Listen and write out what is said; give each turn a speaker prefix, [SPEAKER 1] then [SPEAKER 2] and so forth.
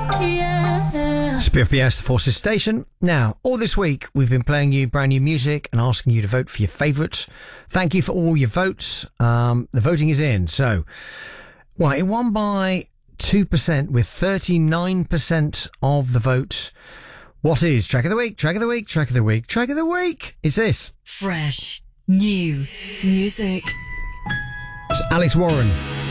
[SPEAKER 1] Spiff BS, the Forces Station. Now, all this week, we've been playing you brand new music and asking you to vote for your favourites. Thank you for all your votes. The voting is in. So, well, it won by 2% with 39% of the vote. What is Track of the Week, Track of the Week, Track of the Week, Track of the Week? It's this.
[SPEAKER 2] Fresh, new music.
[SPEAKER 1] It's Alex Warren.